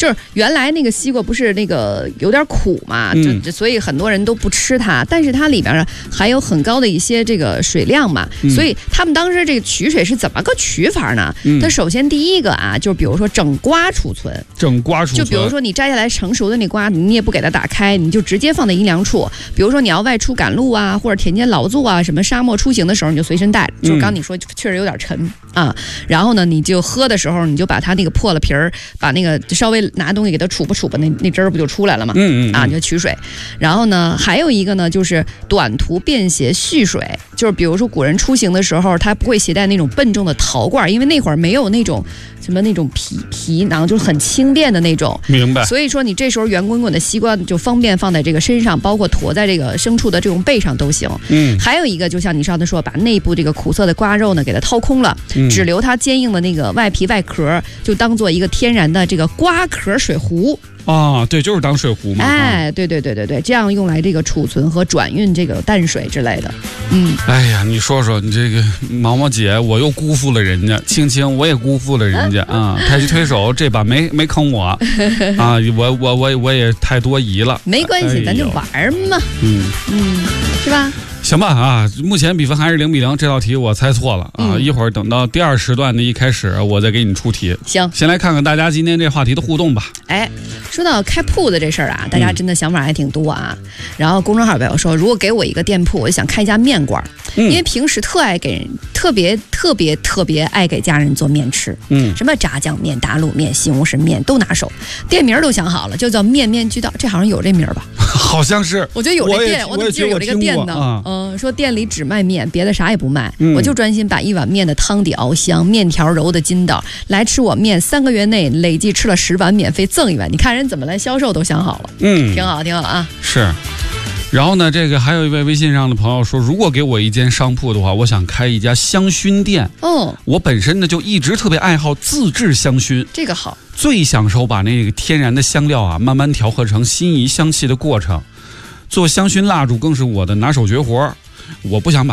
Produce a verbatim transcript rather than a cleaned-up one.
就是原来那个西瓜不是那个有点苦嘛， 嗯、 就所以很多人都不吃它，但是它里边含有很高的一些这个水量嘛， 嗯、 所以他们当时这个取水是怎么个取法呢？ 嗯、 它首先第一个啊，就是比如说整瓜储存， 整瓜储存， 就比如说你摘下来成熟的那瓜，你也不给它打开，你就直接放在阴凉处。比如说你要外出赶路啊，或者田间劳作啊，什么沙漠出行的时候，你就随身带着。就是刚你说确实有点沉啊，然后呢，你就喝的时候，你就把它那个破了皮儿，把那个稍微拿东西给它杵吧杵吧，那那汁儿不就出来了吗？ 嗯嗯啊，你就取水。然后呢，还有一个呢，就是短途便携蓄水，就是比如说古人出行的时候，他不会携带那种笨重的陶罐，因为那会儿没有那种什么那种皮皮囊，就是很轻便的那种。 明白。 所以说你这时候圆滚滚的西瓜就方便放在这个身上，包括驮在这个牲畜的这种背上都行。 嗯。 还有一个，就像你上次说，把内部这个苦涩的瓜肉呢给它掏空了， 嗯、 只留它坚硬的那个外皮外壳，就当做一个天然的这个瓜壳水壶。 啊，对，就是当水壶嘛。 哎，对对对对对，这样用来这个储存和转运这个淡水之类的。嗯， 哎呀，你说说，你这个毛毛姐，我又辜负了人家；青青，我也辜负了人家啊！太极推手这把没没坑我啊！我我我我也太多疑了。 没关系，哎、咱就玩嘛。 嗯嗯，是吧？ 行吧啊，目前比分还是零比零，这道题我猜错了啊！嗯、一会儿等到第二时段的一开始，我再给你出题。 行， 先来看看大家今天这话题的互动吧。 哎，说到开铺子这事儿啊，大家真的想法还挺多啊。嗯、然后公众号朋友说，如果给我一个店铺，我就想开一家面馆，嗯、因为平时特爱给人，特别特别特别爱给家人做面吃。嗯，什么炸酱面、打卤面、西红柿面都拿手，店名都想好了，就叫面面俱到。这好像有这名吧？ 好像是， 我觉得有这店，我怎么记得有这个店呢？ 啊、 嗯，说店里只卖面，别的啥也不卖， 嗯、 我就专心把一碗面的汤底熬香，面条揉的筋道，来吃我面，三个月内累计吃了十碗，免费赠一碗。你看人怎么来销售都想好了， 嗯， 挺好，挺好啊。 是。然后呢，这个还有一位微信上的朋友说，如果给我一间商铺的话，我想开一家香薰店。哦，我本身呢就一直特别爱好自制香薰， 这个好， 最享受把那个天然的香料啊慢慢调和成心仪香气的过程。做香薰蜡烛更是我的拿手绝活，我不想把